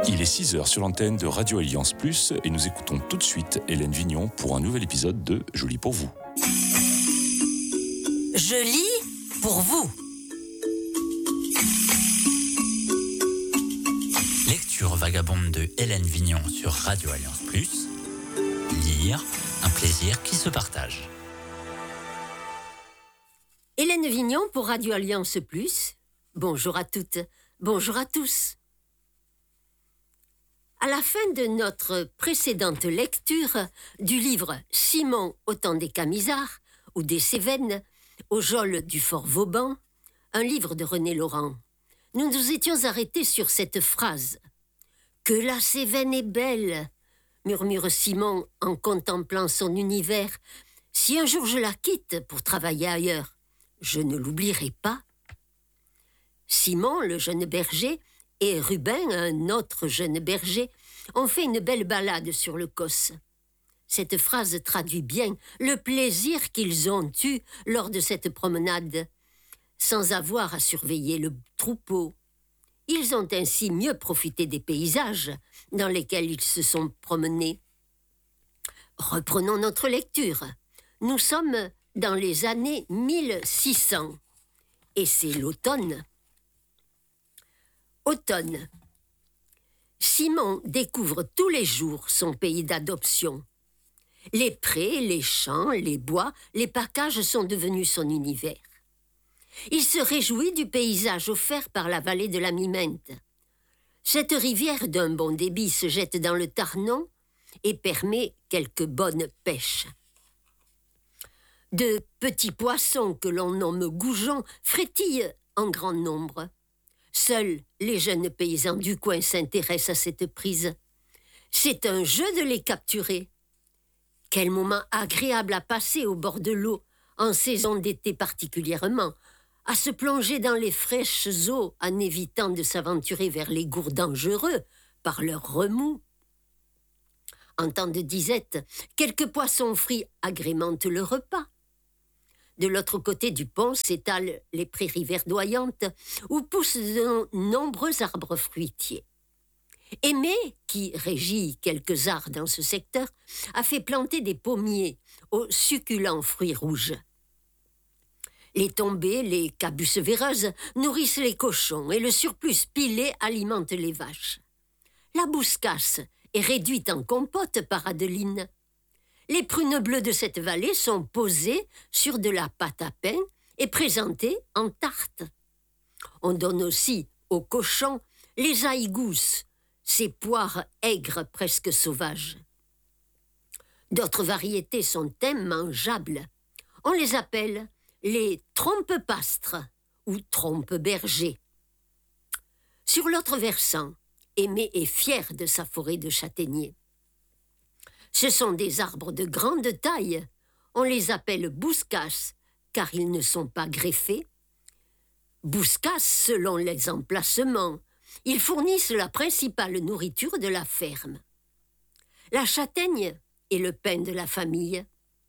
Il est 6h sur l'antenne de Radio Alliance Plus et nous écoutons tout de suite Hélène Vignon pour un nouvel épisode de Je lis pour vous. Je lis pour vous. Lecture vagabonde de Hélène Vignon sur Radio Alliance Plus. Lire, un plaisir qui se partage. Hélène Vignon pour Radio Alliance Plus. Bonjour à toutes, bonjour à tous. À la fin de notre précédente lecture du livre Simon au temps des Camisards ou des Cévennes, au geôle du Fort Vauban, un livre de René Laurent, nous nous étions arrêtés sur cette phrase. « Que la Cévenne est belle !» murmure Simon en contemplant son univers. « Si un jour je la quitte pour travailler ailleurs, je ne l'oublierai pas. » Simon, le jeune berger, et Rubin, un autre jeune berger, ont fait une belle balade sur le Causse. Cette phrase traduit bien le plaisir qu'ils ont eu lors de cette promenade, sans avoir à surveiller le troupeau. Ils ont ainsi mieux profité des paysages dans lesquels ils se sont promenés. Reprenons notre lecture. Nous sommes dans les années 1600 et c'est l'automne. Automne. Simon découvre tous les jours son pays d'adoption. Les prés, les champs, les bois, les packages sont devenus son univers. Il se réjouit du paysage offert par la vallée de la Mimente. Cette rivière d'un bon débit se jette dans le Tarnon et permet quelques bonnes pêches. De petits poissons que l'on nomme goujons frétillent en grand nombre. Seuls les jeunes paysans du coin s'intéressent à cette prise. C'est un jeu de les capturer. Quel moment agréable à passer au bord de l'eau, en saison d'été particulièrement, à se plonger dans les fraîches eaux en évitant de s'aventurer vers les gourds dangereux par leur remous. En temps de disette, quelques poissons frits agrémentent le repas. De l'autre côté du pont s'étalent les prairies verdoyantes où poussent de nombreux arbres fruitiers. Aimé, qui régit quelques arts dans ce secteur, a fait planter des pommiers aux succulents fruits rouges. Les tombées, les cabusses véreuses nourrissent les cochons et le surplus pilé alimente les vaches. La bouscasse est réduite en compote par Adeline. Les prunes bleues de cette vallée sont posées sur de la pâte à pain et présentées en tarte. On donne aussi aux cochons les aïgousses, ces poires aigres presque sauvages. D'autres variétés sont immangeables. On les appelle les trompes-pastres ou trompes-bergers. Sur l'autre versant, Aimé est fier de sa forêt de châtaigniers. Ce sont des arbres de grande taille. On les appelle bouscasses, car ils ne sont pas greffés. Bouscasses selon les emplacements. Ils fournissent la principale nourriture de la ferme. La châtaigne est le pain de la famille.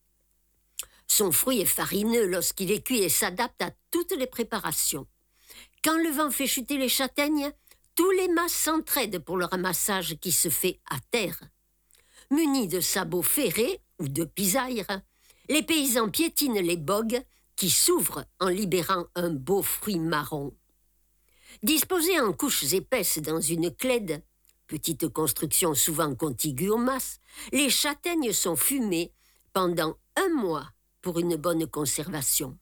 Son fruit est farineux lorsqu'il est cuit et s'adapte à toutes les préparations. Quand le vent fait chuter les châtaignes, tous les mâts s'entraident pour le ramassage qui se fait à terre. Munis de sabots ferrés ou de pisailles, les paysans piétinent les bogues qui s'ouvrent en libérant un beau fruit marron. Disposés en couches épaisses dans une clède, petite construction souvent contiguë aux masses, les châtaignes sont fumées pendant 1 mois pour une bonne conservation.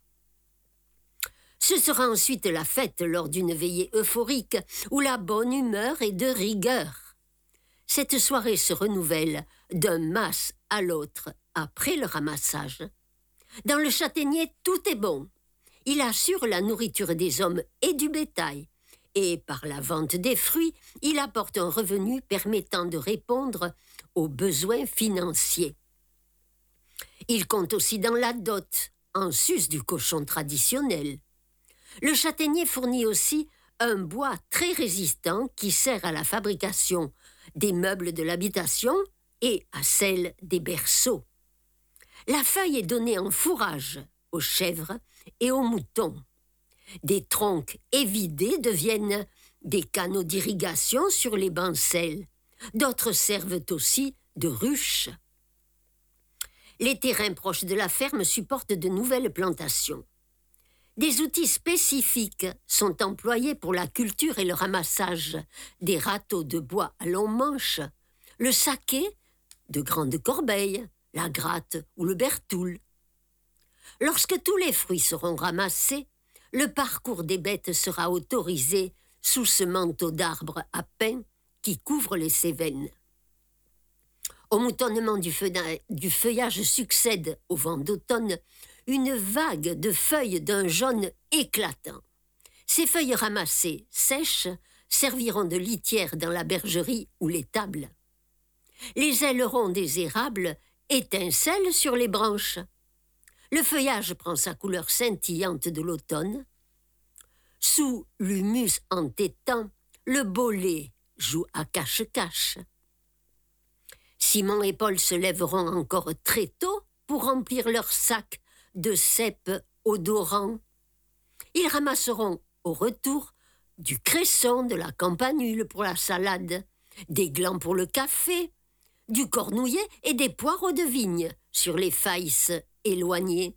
Ce sera ensuite la fête lors d'une veillée euphorique où la bonne humeur est de rigueur. Cette soirée se renouvelle d'un mas à l'autre après le ramassage. Dans le châtaignier, tout est bon. Il assure la nourriture des hommes et du bétail. Et par la vente des fruits, il apporte un revenu permettant de répondre aux besoins financiers. Il compte aussi dans la dot, en sus du cochon traditionnel. Le châtaignier fournit aussi un bois très résistant qui sert à la fabrication des meubles de l'habitation et à celle des berceaux. La feuille est donnée en fourrage aux chèvres et aux moutons. Des troncs évidés deviennent des canaux d'irrigation sur les bancelles. D'autres servent aussi de ruches. Les terrains proches de la ferme supportent de nouvelles plantations. Des outils spécifiques sont employés pour la culture et le ramassage, des râteaux de bois à long manche, le saké, de grandes corbeilles, la gratte ou le bertoul. Lorsque tous les fruits seront ramassés, le parcours des bêtes sera autorisé sous ce manteau d'arbres à pain qui couvre les Cévennes. Au moutonnement du feuillage succède, au vent d'automne, une vague de feuilles d'un jaune éclatant. Ces feuilles ramassées, sèches, serviront de litière dans la bergerie ou l'étable. Les ailerons des érables étincellent sur les branches. Le feuillage prend sa couleur scintillante de l'automne. Sous l'humus entêtant, le bolet joue à cache-cache. Simon et Paul se lèveront encore très tôt pour remplir leurs sacs de cèpes odorants. Ils ramasseront au retour du cresson, de la campanule pour la salade, des glands pour le café, du cornouillet et des poireaux de vigne sur les faïsses éloignées.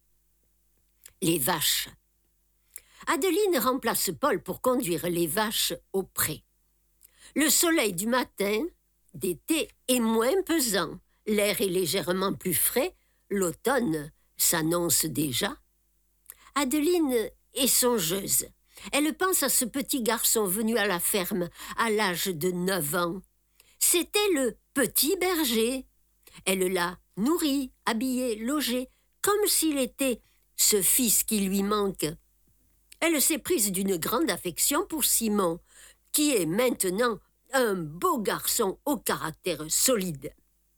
Les vaches. Adeline remplace Paul pour conduire les vaches au pré. Le soleil du matin, d'été, est moins pesant. L'air est légèrement plus frais. L'automne s'annonce déjà. Adeline est songeuse. Elle pense à ce petit garçon venu à la ferme à l'âge de 9 ans. C'était le petit berger. Elle l'a nourri, habillé, logé, comme s'il était ce fils qui lui manque. Elle s'est prise d'une grande affection pour Simon, qui est maintenant un beau garçon au caractère solide.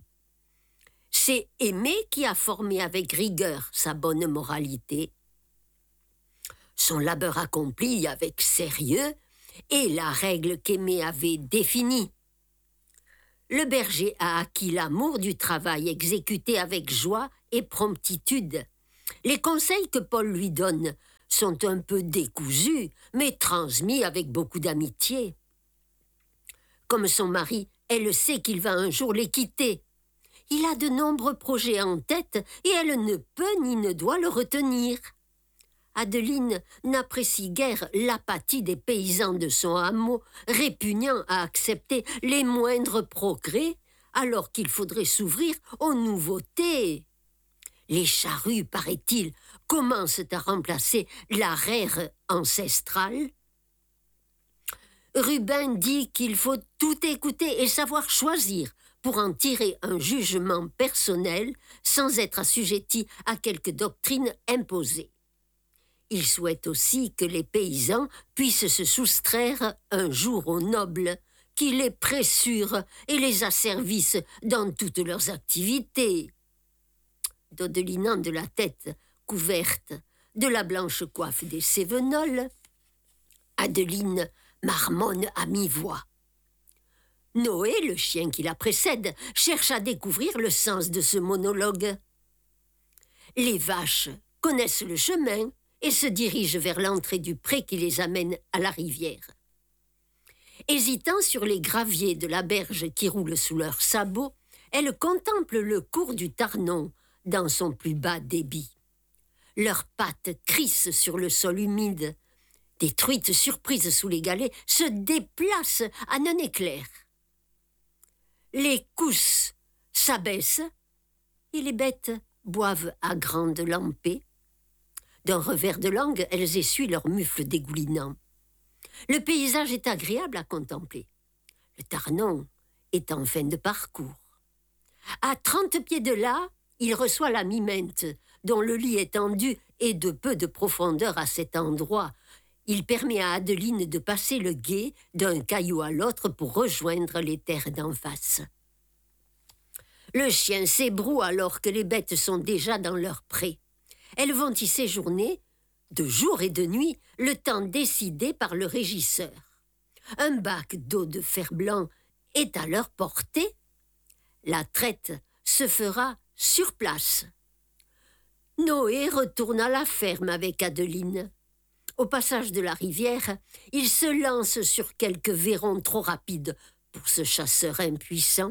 C'est Aimé qui a formé avec rigueur sa bonne moralité. Son labeur accompli avec sérieux est la règle qu'Aimé avait définie. Le berger a acquis l'amour du travail exécuté avec joie et promptitude. Les conseils que Paul lui donne sont un peu décousus, mais transmis avec beaucoup d'amitié. Comme son mari, elle sait qu'il va un jour les quitter. Il a de nombreux projets en tête et elle ne peut ni ne doit le retenir. Adeline n'apprécie guère l'apathie des paysans de son hameau, répugnant à accepter les moindres progrès, alors qu'il faudrait s'ouvrir aux nouveautés. Les charrues, paraît-il, commencent à remplacer l'arère ancestrale. Rubin dit qu'il faut tout écouter et savoir choisir pour en tirer un jugement personnel sans être assujetti à quelque doctrine imposée. Il souhaite aussi que les paysans puissent se soustraire un jour aux nobles, qui les pressurent et les asservissent dans toutes leurs activités. Dodelinant de la tête couverte de la blanche coiffe des Cévenols, Adeline marmonne à mi-voix. Noé, le chien qui la précède, cherche à découvrir le sens de ce monologue. Les vaches connaissent le chemin et se dirigent vers l'entrée du pré qui les amène à la rivière. Hésitant sur les graviers de la berge qui roulent sous leurs sabots, elles contemplent le cours du Tarnon dans son plus bas débit. Leurs pattes crissent sur le sol humide. Des truites surprises sous les galets se déplacent en un éclair. Les cousses s'abaissent et les bêtes boivent à grandes lampées. D'un revers de langue, elles essuient leurs mufles dégoulinants. Le paysage est agréable à contempler. Le Tarnon est en fin de parcours. À 30 pieds de là, il reçoit la Mimente, dont le lit étendu est de peu de profondeur à cet endroit. Il permet à Adeline de passer le gué d'un caillou à l'autre pour rejoindre les terres d'en face. Le chien s'ébroue alors que les bêtes sont déjà dans leur pré. Elles vont y séjourner, de jour et de nuit, le temps décidé par le régisseur. Un bac d'eau de fer-blanc est à leur portée. La traite se fera sur place. Noé retourne à la ferme avec Adeline. Au passage de la rivière, il se lance sur quelques vairons trop rapides pour ce chasseur impuissant.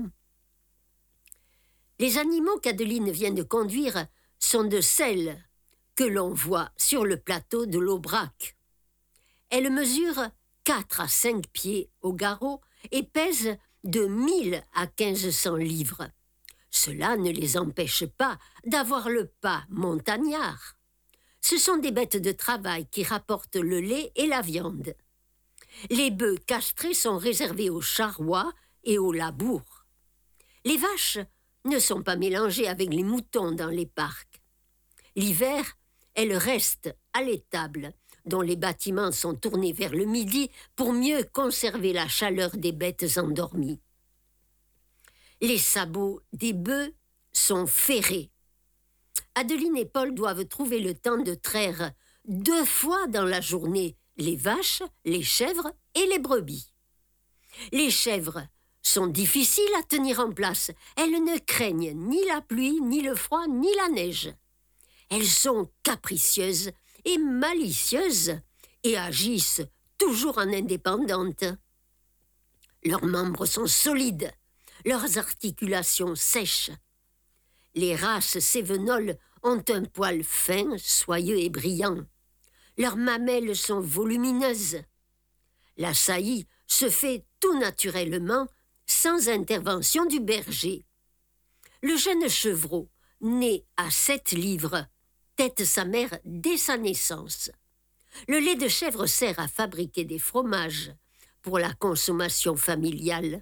Les animaux qu'Adeline vient de conduire sont de celles que l'on voit sur le plateau de l'Aubrac. Elles mesurent 4 à 5 pieds au garrot et pèsent de 1000 à 1500 livres. Cela ne les empêche pas d'avoir le pas montagnard. Ce sont des bêtes de travail qui rapportent le lait et la viande. Les bœufs castrés sont réservés aux charrois et aux labours. Les vaches ne sont pas mélangées avec les moutons dans les parcs. L'hiver, elles restent à l'étable, dont les bâtiments sont tournés vers le midi pour mieux conserver la chaleur des bêtes endormies. Les sabots des bœufs sont ferrés. Adeline et Paul doivent trouver le temps de traire 2 fois dans la journée les vaches, les chèvres et les brebis. Les chèvres sont difficiles à tenir en place. Elles ne craignent ni la pluie, ni le froid, ni la neige. Elles sont capricieuses et malicieuses et agissent toujours en indépendantes. Leurs membres sont solides, leurs articulations sèches. Les races cévenoles ont un poil fin, soyeux et brillant. Leurs mamelles sont volumineuses. La saillie se fait tout naturellement, sans intervention du berger. Le jeune chevreau, né à 7 livres, tète sa mère dès sa naissance. Le lait de chèvre sert à fabriquer des fromages pour la consommation familiale.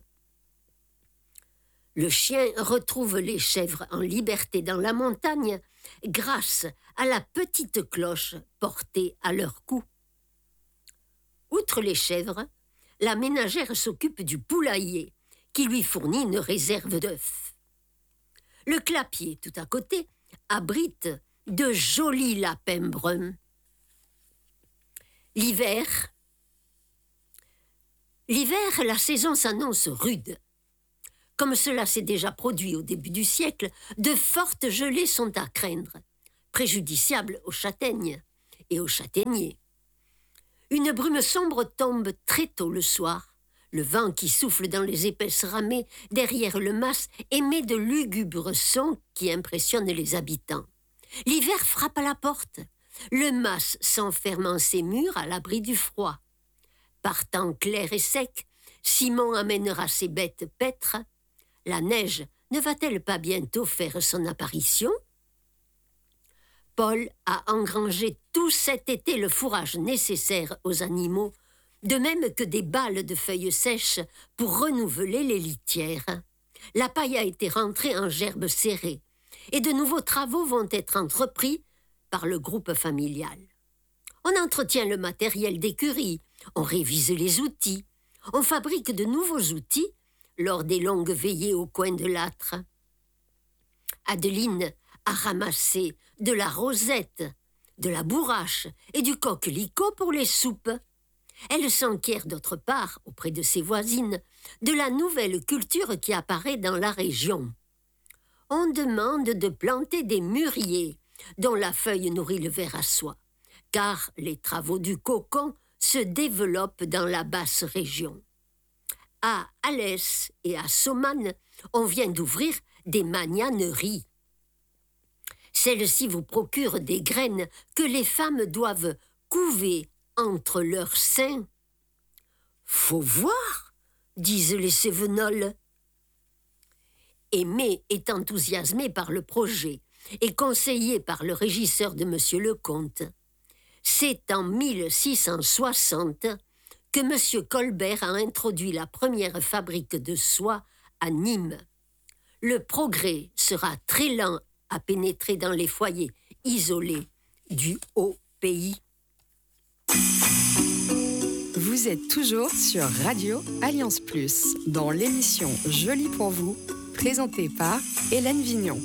Le chien retrouve les chèvres en liberté dans la montagne grâce à la petite cloche portée à leur cou. Outre les chèvres, la ménagère s'occupe du poulailler qui lui fournit une réserve d'œufs. Le clapier, tout à côté, abrite de jolis lapins bruns. L'hiver, la saison s'annonce rude. Comme cela s'est déjà produit au début du siècle, de fortes gelées sont à craindre, préjudiciables aux châtaignes et aux châtaigniers. Une brume sombre tombe très tôt le soir. Le vent qui souffle dans les épaisses ramées derrière le mas émet de lugubres sons qui impressionnent les habitants. L'hiver frappe à la porte. Le mas s'enferme en ses murs à l'abri du froid. Par temps clair et sec, Simon amènera ses bêtes paître. La neige ne va-t-elle pas bientôt faire son apparition ? Paul a engrangé tout cet été le fourrage nécessaire aux animaux, de même que des balles de feuilles sèches pour renouveler les litières. La paille a été rentrée en gerbes serrées et de nouveaux travaux vont être entrepris par le groupe familial. On entretient le matériel d'écurie, on révise les outils, on fabrique de nouveaux outils lors des longues veillées au coin de l'âtre. Adeline a ramassé de la rosette, de la bourrache et du coquelicot pour les soupes. Elle s'enquiert d'autre part, auprès de ses voisines, de la nouvelle culture qui apparaît dans la région. On demande de planter des mûriers, dont la feuille nourrit le ver à soie, car les travaux du cocon se développent dans la basse région. À Alès et à Saumane, on vient d'ouvrir des magnaneries. Celles-ci vous procurent des graines que les femmes doivent couver entre leurs seins. « Faut voir !» disent les Cévenols. Aimé est enthousiasmé par le projet et conseillé par le régisseur de M. Lecomte. C'est en 1660 que M. Colbert a introduit la première fabrique de soie à Nîmes. Le progrès sera très lent à pénétrer dans les foyers isolés du haut pays. Vous êtes toujours sur Radio Alliance Plus, dans l'émission Joli pour vous, présentée par Hélène Vignon.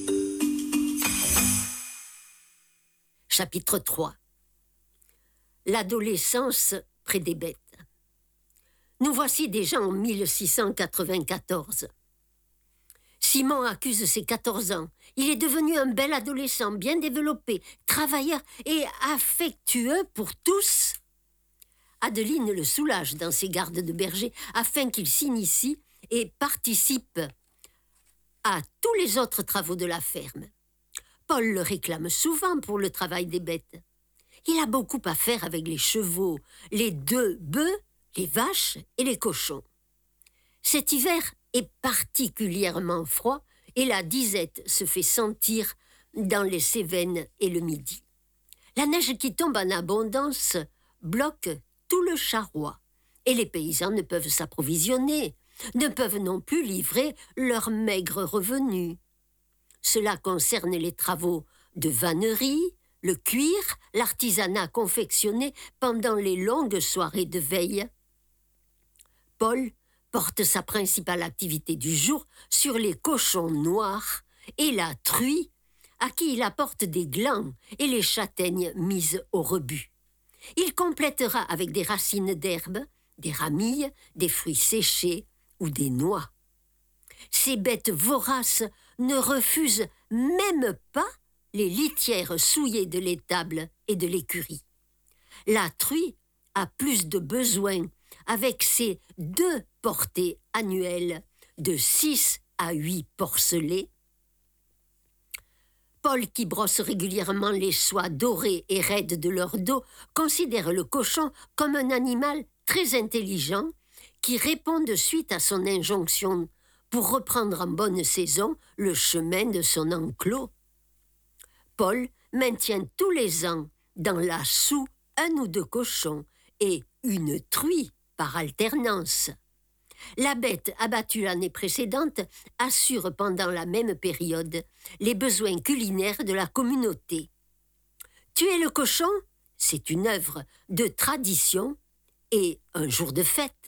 Chapitre 3. L'adolescence près des bêtes. Nous voici déjà en 1694. Simon accuse ses 14 ans. Il est devenu un bel adolescent, bien développé, travailleur et affectueux pour tous. Adeline le soulage dans ses gardes de berger afin qu'il s'initie et participe à tous les autres travaux de la ferme. Paul le réclame souvent pour le travail des bêtes. Il a beaucoup à faire avec les chevaux, les 2 bœufs, les vaches et les cochons. Cet hiver est particulièrement froid et la disette se fait sentir dans les Cévennes et le Midi. La neige qui tombe en abondance bloque tout le charroi et les paysans ne peuvent s'approvisionner, ne peuvent non plus livrer leurs maigres revenus. Cela concerne les travaux de vannerie, le cuir, l'artisanat confectionné pendant les longues soirées de veille. Paul porte sa principale activité du jour sur les cochons noirs et la truie, à qui il apporte des glands et les châtaignes mises au rebut. Il complétera avec des racines d'herbe, des ramilles, des fruits séchés ou des noix. Ces bêtes voraces ne refusent même pas les litières souillées de l'étable et de l'écurie. La truie a plus de besoin avec ses 2 portées annuelles de 6 à 8 porcelets. Paul, qui brosse régulièrement les soies dorées et raides de leur dos, considère le cochon comme un animal très intelligent qui répond de suite à son injonction pour reprendre en bonne saison le chemin de son enclos. Paul maintient tous les ans dans la soue 1 ou 2 cochons et une truie par alternance. La bête abattue l'année précédente assure pendant la même période les besoins culinaires de la communauté. Tuer le cochon, c'est une œuvre de tradition et un jour de fête.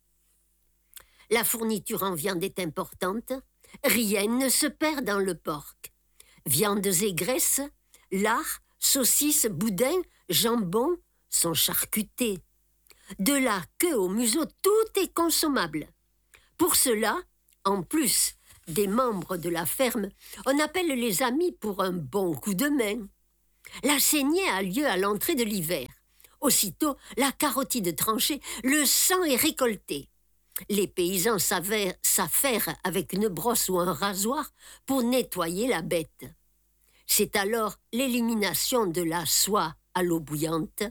La fourniture en viande est importante, rien ne se perd dans le porc. Viandes et graisses, lard, saucisses, boudins, jambon sont charcutés. De la queue au museau, tout est consommable. Pour cela, en plus des membres de la ferme, on appelle les amis pour un bon coup de main. La saignée a lieu à l'entrée de l'hiver. Aussitôt, la carotide tranchée, le sang est récolté. Les paysans s'affairent avec une brosse ou un rasoir pour nettoyer la bête. C'est alors l'élimination de la soie à l'eau bouillante.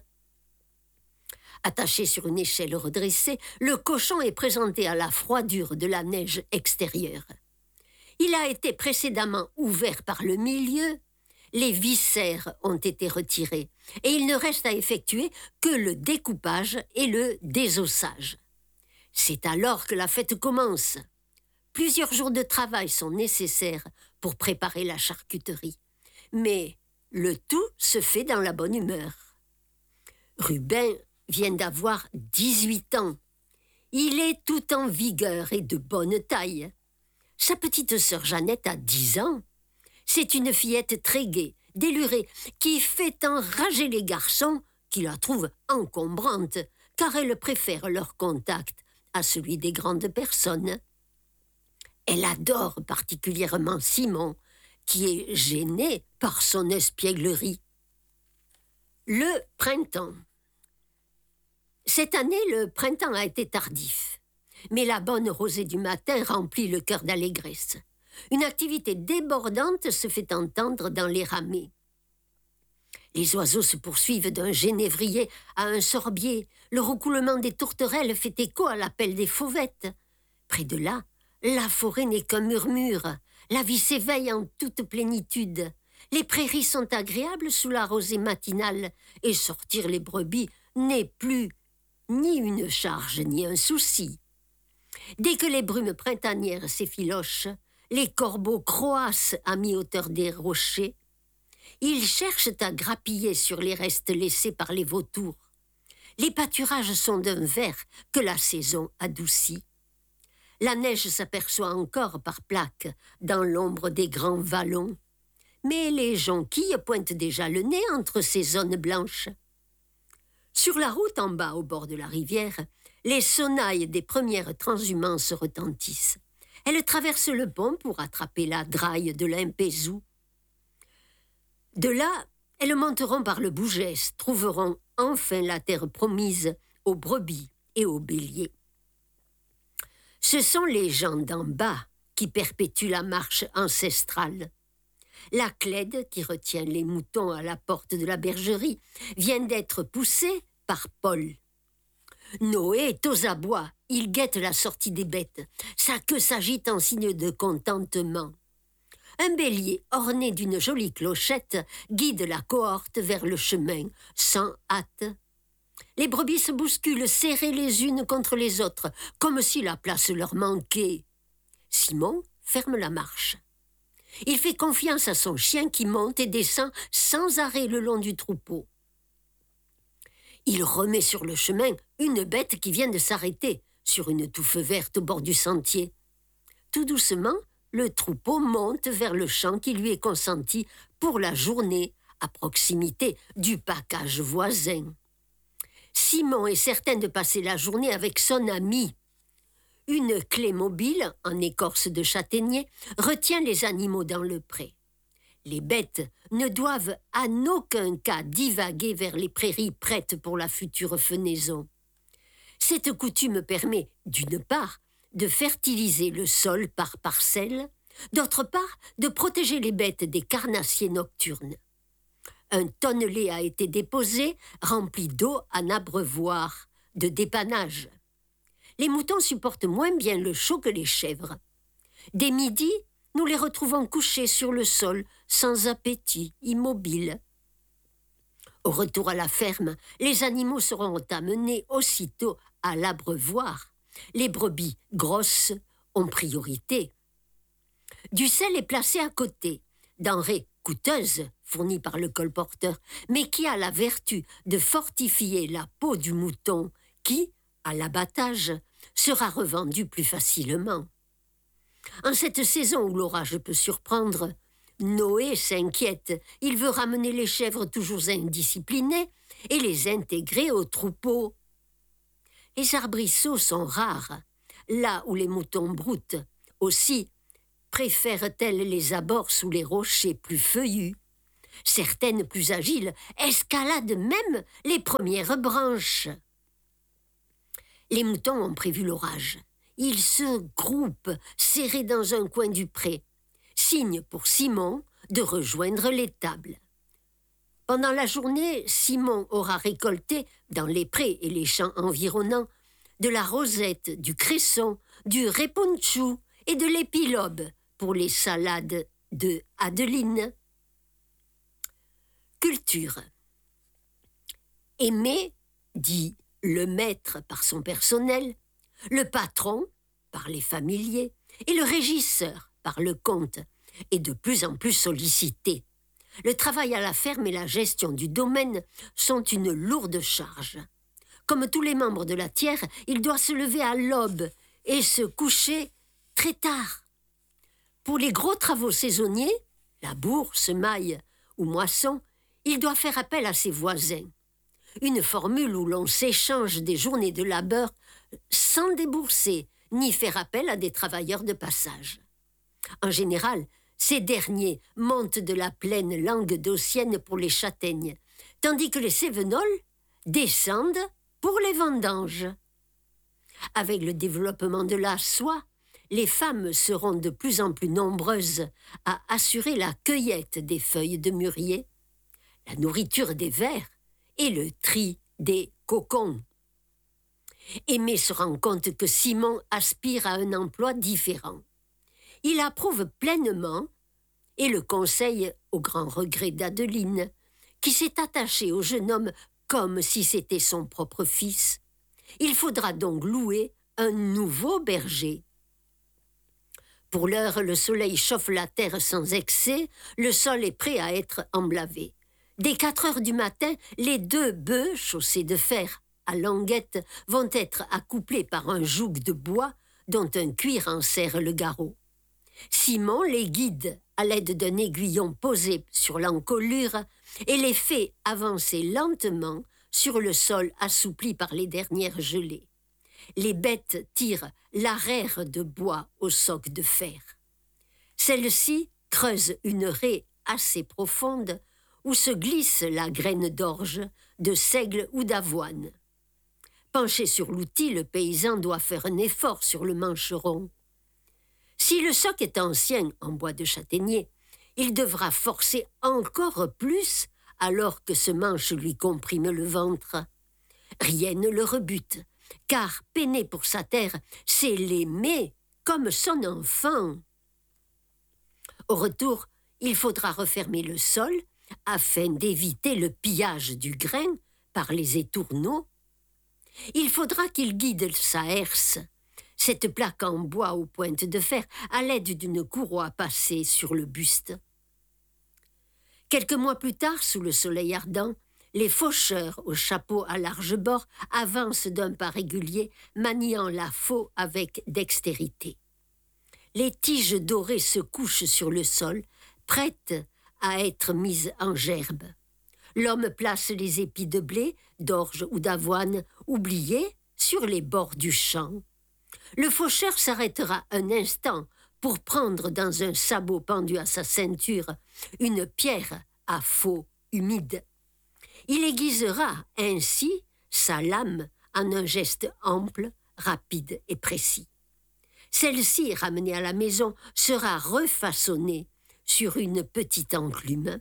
Attaché sur une échelle redressée, le cochon est présenté à la froidure de la neige extérieure. Il a été précédemment ouvert par le milieu, les viscères ont été retirés et il ne reste à effectuer que le découpage et le désossage. C'est alors que la fête commence. Plusieurs jours de travail sont nécessaires pour préparer la charcuterie, mais le tout se fait dans la bonne humeur. Ruben vient d'avoir 18 ans. Il est tout en vigueur et de bonne taille. Sa petite sœur Jeannette a 10 ans. C'est une fillette très gaie, délurée, qui fait enrager les garçons qui la trouvent encombrante, car elle préfère leur contact à celui des grandes personnes. Elle adore particulièrement Simon, qui est gêné par son espièglerie. Le printemps. Cette année, le printemps a été tardif, mais la bonne rosée du matin remplit le cœur d'allégresse. Une activité débordante se fait entendre dans les ramets. Les oiseaux se poursuivent d'un génévrier à un sorbier. Le roucoulement des tourterelles fait écho à l'appel des fauvettes. Près de là, la forêt n'est qu'un murmure. La vie s'éveille en toute plénitude. Les prairies sont agréables sous la rosée matinale et sortir les brebis n'est plus ni une charge ni un souci. Dès que les brumes printanières s'effilochent, les corbeaux croassent à mi-hauteur des rochers. Ils cherchent à grappiller sur les restes laissés par les vautours. Les pâturages sont d'un vert que la saison adoucit. La neige s'aperçoit encore par plaques dans l'ombre des grands vallons. Mais les jonquilles pointent déjà le nez entre ces zones blanches. Sur la route en bas, au bord de la rivière, les sonnailles des premières transhumances retentissent. Elles traversent le pont pour attraper la draille de l'Impézou. De là, elles monteront par le Bougès, trouveront enfin la terre promise aux brebis et aux béliers. Ce sont les gens d'en bas qui perpétuent la marche ancestrale. La clède qui retient les moutons à la porte de la bergerie vient d'être poussée par Paul. Noé est aux abois, il guette la sortie des bêtes. Sa queue s'agite en signe de contentement. Un bélier orné d'une jolie clochette guide la cohorte vers le chemin, sans hâte. Les brebis se bousculent, serrées les unes contre les autres, comme si la place leur manquait. Simon ferme la marche. Il fait confiance à son chien qui monte et descend sans arrêt le long du troupeau. Il remet sur le chemin une bête qui vient de s'arrêter sur une touffe verte au bord du sentier. Tout doucement, le troupeau monte vers le champ qui lui est consenti pour la journée, à proximité du pacage voisin. Simon est certain de passer la journée avec son ami. Une clé mobile, en écorce de châtaignier, retient les animaux dans le pré. Les bêtes ne doivent en aucun cas divaguer vers les prairies prêtes pour la future fenaison. Cette coutume permet, d'une part, de fertiliser le sol par parcelles, d'autre part, de protéger les bêtes des carnassiers nocturnes. Un tonnelet a été déposé, rempli d'eau en abreuvoir, de dépannage. Les moutons supportent moins bien le chaud que les chèvres. Dès midi, nous les retrouvons couchés sur le sol, sans appétit, immobiles. Au retour à la ferme, les animaux seront amenés aussitôt à l'abreuvoir. Les brebis grosses ont priorité. Du sel est placé à côté, denrée coûteuse fournie par le colporteur, mais qui a la vertu de fortifier la peau du mouton qui, à l'abattage, sera revendu plus facilement. En cette saison où l'orage peut surprendre, Noé s'inquiète. Il veut ramener les chèvres toujours indisciplinées et les intégrer au troupeau. Les arbrisseaux sont rares, là où les moutons broutent. Aussi préfèrent-elles les abords sous les rochers plus feuillus. Certaines plus agiles escaladent même les premières branches. Les moutons ont prévu l'orage. Ils se groupent, serrés dans un coin du pré. Signe pour Simon de rejoindre l'étable. Pendant la journée, Simon aura récolté, dans les prés et les champs environnants, de la rosette, du cresson, du réponchou et de l'épilobe pour les salades de Adeline. Culture. Aimé, dit le maître par son personnel, le patron par les familiers et le régisseur par le comte est de plus en plus sollicité. Le travail à la ferme et la gestion du domaine sont une lourde charge. Comme tous les membres de la tiare, il doit se lever à l'aube et se coucher très tard. Pour les gros travaux saisonniers, labour, semaille ou moisson, il doit faire appel à ses voisins. Une formule où l'on s'échange des journées de labeur sans débourser ni faire appel à des travailleurs de passage. En général, ces derniers montent de la plaine languedocienne pour les châtaignes, tandis que les cévenols descendent pour les vendanges. Avec le développement de la soie, les femmes seront de plus en plus nombreuses à assurer la cueillette des feuilles de mûrier, la nourriture des vers et le tri des cocons. Aimé se rend compte que Simon aspire à un emploi différent. Il approuve pleinement et le conseille au grand regret d'Adeline, qui s'est attachée au jeune homme comme si c'était son propre fils. Il faudra donc louer un nouveau berger. Pour l'heure, le soleil chauffe la terre sans excès, le sol est prêt à être emblavé. Dès 4 heures du matin, les 2 bœufs, chaussés de fer à languette, vont être accouplés par un joug de bois dont un cuir enserre le garrot. Simon les guide à l'aide d'un aiguillon posé sur l'encolure et les fait avancer lentement sur le sol assoupli par les dernières gelées. Les bêtes tirent l'arère de bois au soc de fer. Celle-ci creuse une raie assez profonde où se glisse la graine d'orge, de seigle ou d'avoine. Penché sur l'outil, le paysan doit faire un effort sur le mancheron. Si le soc est ancien en bois de châtaignier, il devra forcer encore plus alors que ce manche lui comprime le ventre. Rien ne le rebute, car peiner pour sa terre, c'est l'aimer comme son enfant. Au retour, il faudra refermer le sol afin d'éviter le pillage du grain par les étourneaux. Il faudra qu'il guide sa herse, cette plaque en bois aux pointes de fer, à l'aide d'une courroie passée sur le buste. Quelques mois plus tard, sous le soleil ardent, les faucheurs au chapeau à large bord avancent d'un pas régulier, maniant la faux avec dextérité. Les tiges dorées se couchent sur le sol, prêtes à être mises en gerbe. L'homme place les épis de blé, d'orge ou d'avoine oubliés sur les bords du champ. Le faucheur s'arrêtera un instant pour prendre dans un sabot pendu à sa ceinture une pierre à faux humide. Il aiguisera ainsi sa lame en un geste ample, rapide et précis. Celle-ci, ramenée à la maison, sera refaçonnée sur une petite enclume.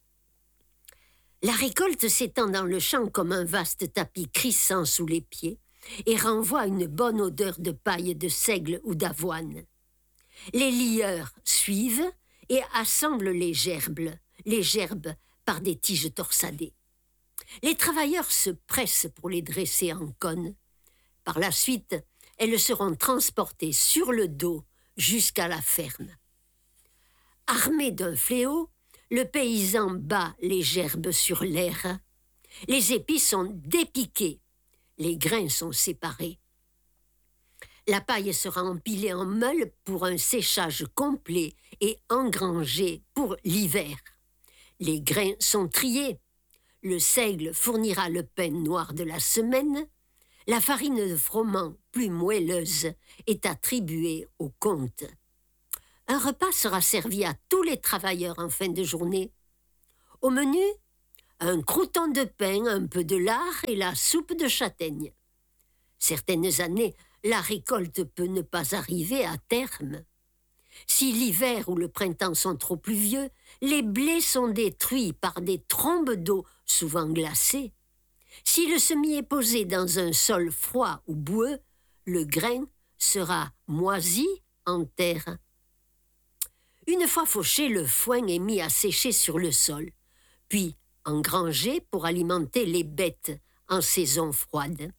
La récolte s'étend dans le champ comme un vaste tapis crissant sous les pieds et renvoie une bonne odeur de paille de seigle ou d'avoine. Les lieurs suivent et assemblent les gerbes par des tiges torsadées. Les travailleurs se pressent pour les dresser en cône. Par la suite, elles seront transportées sur le dos jusqu'à la ferme. Armé d'un fléau, le paysan bat les gerbes sur l'air. Les épis sont dépiqués, les grains sont séparés. La paille sera empilée en meule pour un séchage complet et engrangée pour l'hiver. Les grains sont triés. Le seigle fournira le pain noir de la semaine. La farine de froment, plus moelleuse, est attribuée au comte. Un repas sera servi à tous les travailleurs en fin de journée. Au menu, un crouton de pain, un peu de lard et la soupe de châtaigne. Certaines années, la récolte peut ne pas arriver à terme. Si l'hiver ou le printemps sont trop pluvieux, les blés sont détruits par des trombes d'eau, souvent glacées. Si le semis est posé dans un sol froid ou boueux, le grain sera moisi en terre. Une fois fauché, le foin est mis à sécher sur le sol, puis engrangé pour alimenter les bêtes en saison froide.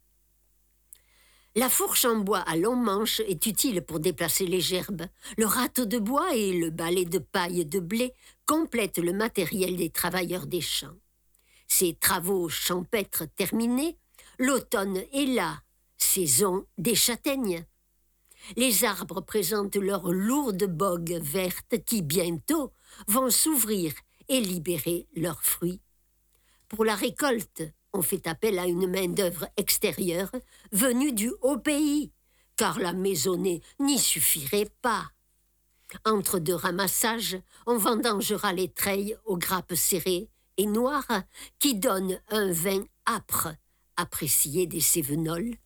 La fourche en bois à long manche est utile pour déplacer les gerbes. Le râteau de bois et le balai de paille de blé complètent le matériel des travailleurs des champs. Ces travaux champêtres terminés, l'automne est là, saison des châtaignes. Les arbres présentent leurs lourdes bogues vertes qui, bientôt, vont s'ouvrir et libérer leurs fruits. Pour la récolte, on fait appel à une main-d'œuvre extérieure venue du haut pays, car la maisonnée n'y suffirait pas. Entre deux ramassages, on vendangera les treilles aux grappes serrées et noires qui donnent un vin âpre, apprécié des cévenols.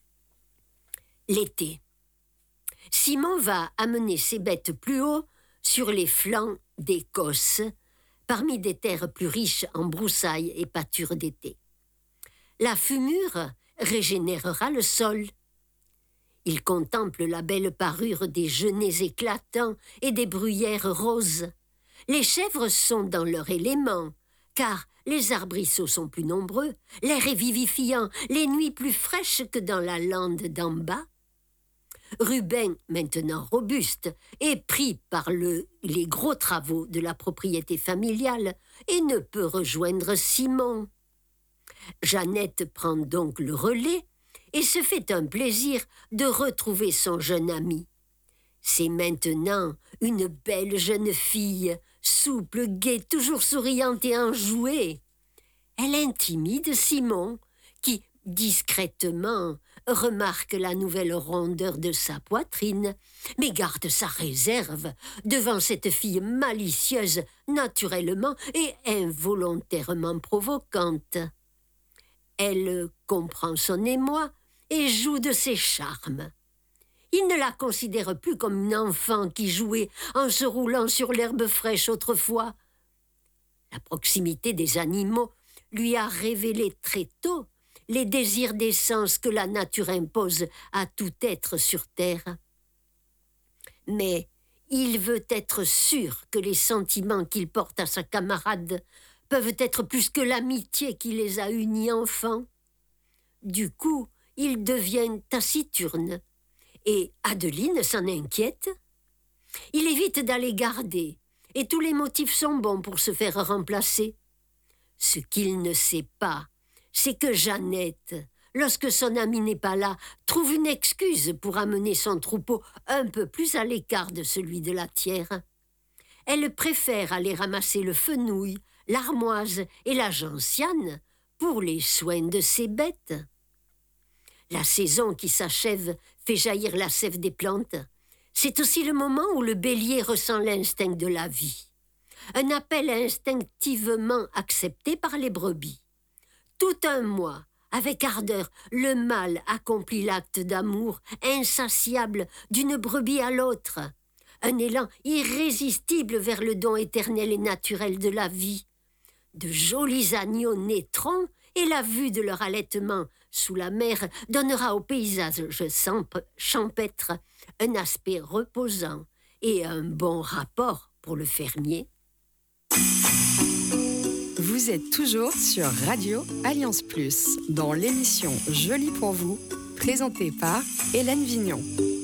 L'été. Simon va amener ses bêtes plus haut sur les flancs des Causses, parmi des terres plus riches en broussailles et pâtures d'été. La fumure régénérera le sol. Il contemple la belle parure des genêts éclatants et des bruyères roses. Les chèvres sont dans leur élément, car les arbrisseaux sont plus nombreux, l'air est vivifiant, les nuits plus fraîches que dans la lande d'en bas. Rubin, maintenant robuste, est pris par les gros travaux de la propriété familiale et ne peut rejoindre Simon. Jeannette prend donc le relais et se fait un plaisir de retrouver son jeune ami. C'est maintenant une belle jeune fille, souple, gaie, toujours souriante et enjouée. Elle intimide Simon, qui, discrètement, remarque la nouvelle rondeur de sa poitrine, mais garde sa réserve devant cette fille malicieuse, naturellement et involontairement provocante. Elle comprend son émoi et joue de ses charmes. Il ne la considère plus comme une enfant qui jouait en se roulant sur l'herbe fraîche autrefois. La proximité des animaux lui a révélé très tôt les désirs d'essence que la nature impose à tout être sur terre. Mais il veut être sûr que les sentiments qu'il porte à sa camarade peuvent être plus que l'amitié qui les a unis enfants. Du coup, il devient taciturne. Et Adeline s'en inquiète. Il évite d'aller garder, et tous les motifs sont bons pour se faire remplacer. Ce qu'il ne sait pas, c'est que Jeannette, lorsque son ami n'est pas là, trouve une excuse pour amener son troupeau un peu plus à l'écart de celui de la tière. Elle préfère aller ramasser le fenouil, l'armoise et la gentiane pour les soins de ses bêtes. La saison qui s'achève fait jaillir la sève des plantes. C'est aussi le moment où le bélier ressent l'instinct de la vie. Un appel instinctivement accepté par les brebis. Tout un mois, avec ardeur, le mâle accomplit l'acte d'amour insatiable d'une brebis à l'autre. Un élan irrésistible vers le don éternel et naturel de la vie. De jolis agneaux naîtront et la vue de leur allaitement sous la mer donnera au paysage champêtre un aspect reposant et un bon rapport pour le fermier. Vous êtes toujours sur Radio Alliance Plus, dans l'émission Joli pour vous, présentée par Hélène Vignon.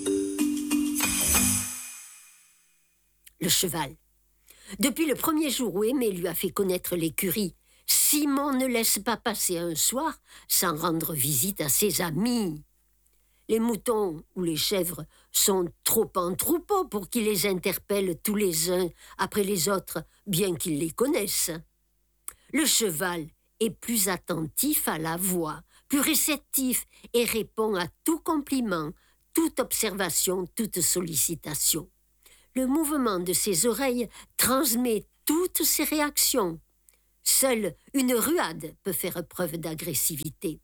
Le cheval. Depuis le premier jour où Aimé lui a fait connaître l'écurie, Simon ne laisse pas passer un soir sans rendre visite à ses amis. Les moutons ou les chèvres sont trop en troupeau pour qu'il les interpelle tous les uns après les autres, bien qu'ils les connaissent. Le cheval est plus attentif à la voix, plus réceptif et répond à tout compliment, toute observation, toute sollicitation. Le mouvement de ses oreilles transmet toutes ses réactions. Seule une ruade peut faire preuve d'agressivité.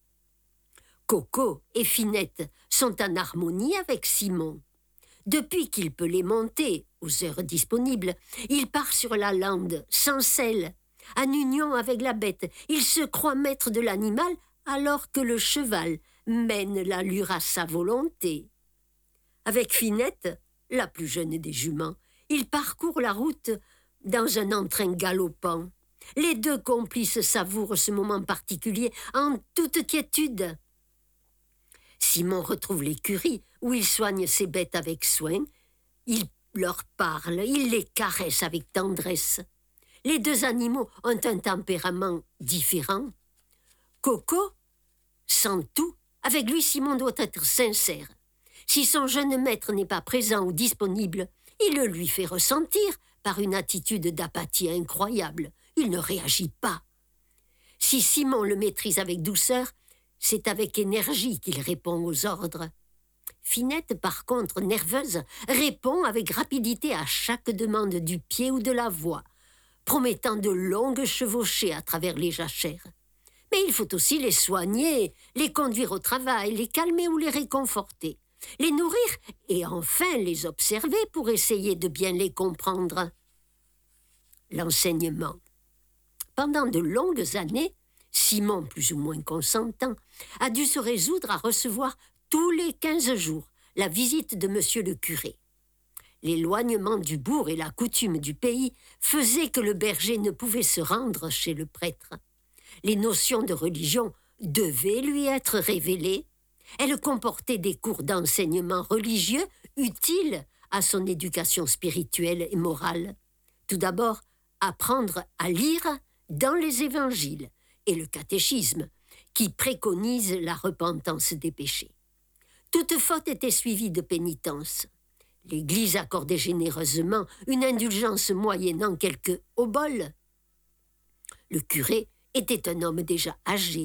Coco et Finette sont en harmonie avec Simon. Depuis qu'il peut les monter aux heures disponibles, il part sur la lande sans selle. En union avec la bête, il se croit maître de l'animal alors que le cheval mène l'allure à sa volonté. Avec Finette, la plus jeune des juments, il parcourt la route dans un entrain galopant. Les deux complices savourent ce moment particulier en toute quiétude. Simon retrouve l'écurie où il soigne ses bêtes avec soin. Il leur parle, il les caresse avec tendresse. Les deux animaux ont un tempérament différent. Coco sent tout. Avec lui, Simon doit être sincère. Si son jeune maître n'est pas présent ou disponible, il le lui fait ressentir par une attitude d'apathie incroyable. Il ne réagit pas. Si Simon le maîtrise avec douceur, c'est avec énergie qu'il répond aux ordres. Finette, par contre, nerveuse, répond avec rapidité à chaque demande du pied ou de la voix, promettant de longues chevauchées à travers les jachères. Mais il faut aussi les soigner, les conduire au travail, les calmer ou les réconforter, les nourrir et enfin les observer pour essayer de bien les comprendre. L'enseignement. Pendant de longues années, Simon, plus ou moins consentant, a dû se résoudre à recevoir tous les 15 jours la visite de monsieur le curé. L'éloignement du bourg et la coutume du pays faisaient que le berger ne pouvait se rendre chez le prêtre. Les notions de religion devaient lui être révélées. Elles comportaient des cours d'enseignement religieux utiles à son éducation spirituelle et morale. Tout d'abord, apprendre à lire dans les évangiles et le catéchisme, qui préconise la repentance des péchés. Toute faute était suivie de pénitence. L'Église accordait généreusement une indulgence moyennant quelques oboles. Le curé était un homme déjà âgé,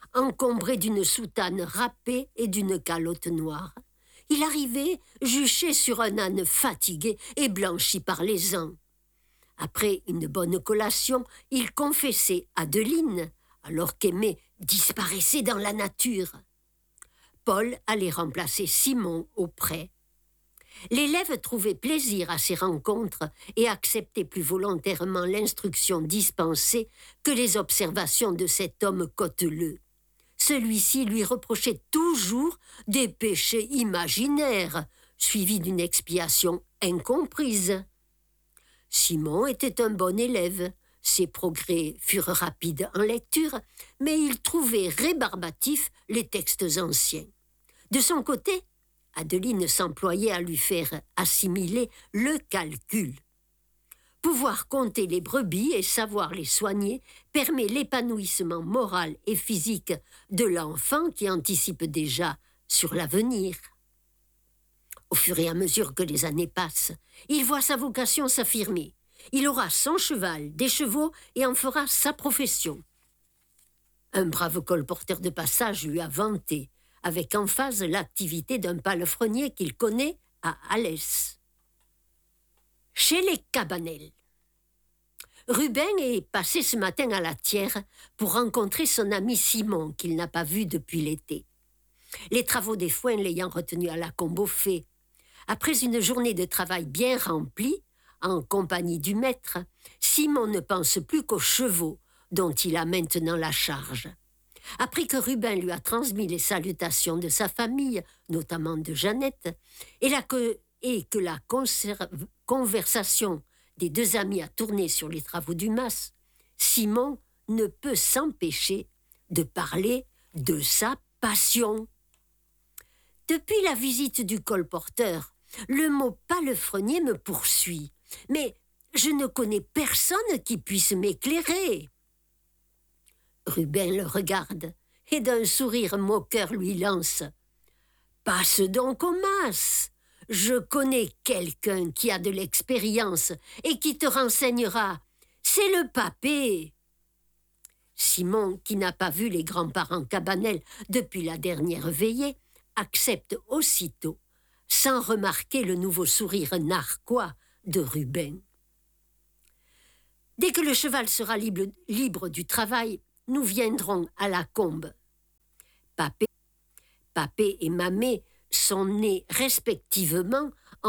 encombré d'une soutane râpée et d'une calotte noire. Il arrivait juché sur un âne fatigué et blanchi par les ans. Après une bonne collation, il confessait Adeline, alors qu'Aimé disparaissait dans la nature. Paul allait remplacer Simon au pré. L'élève trouvait plaisir à ces rencontres et acceptait plus volontairement l'instruction dispensée que les observations de cet homme cauteleux. Celui-ci lui reprochait toujours des péchés imaginaires, suivis d'une expiation incomprise. Simon était un bon élève. Ses progrès furent rapides en lecture, mais il trouvait rébarbatifs les textes anciens. De son côté, Adeline s'employait à lui faire assimiler le calcul. Pouvoir compter les brebis et savoir les soigner permet l'épanouissement moral et physique de l'enfant qui anticipe déjà sur l'avenir. Au fur et à mesure que les années passent, il voit sa vocation s'affirmer. Il aura son cheval, des chevaux et en fera sa profession. Un brave colporteur de passage lui a vanté, avec emphase, l'activité d'un palefrenier qu'il connaît à Alès. Chez les Cabanel. Ruben est passé ce matin à la Thière pour rencontrer son ami Simon qu'il n'a pas vu depuis l'été. Les travaux des foins l'ayant retenu à la Combeaufait. Après une journée de travail bien remplie, en compagnie du maître, Simon ne pense plus qu'aux chevaux dont il a maintenant la charge. Après que Ruben lui a transmis les salutations de sa famille, notamment de Jeannette, et que la conversation des deux amis a tourné sur les travaux du mas, Simon ne peut s'empêcher de parler de sa passion. Depuis la visite du colporteur, le mot palefrenier me poursuit, mais je ne connais personne qui puisse m'éclairer. Ruben le regarde et d'un sourire moqueur lui lance « Passe donc au mas. Je connais quelqu'un qui a de l'expérience et qui te renseignera. C'est le papé. » Simon, qui n'a pas vu les grands-parents Cabanel depuis la dernière veillée, accepte aussitôt, sans remarquer le nouveau sourire narquois de Ruben. Dès que le cheval sera libre du travail, nous viendrons à la combe. Papé et Mamé sont nés respectivement